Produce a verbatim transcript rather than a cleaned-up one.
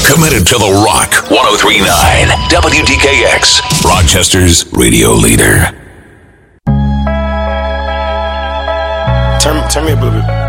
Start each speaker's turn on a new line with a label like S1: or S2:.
S1: Committed to the Rock. ten thirty-nine W D K X. Rochester's radio leader.
S2: Turn, turn me up a little bit.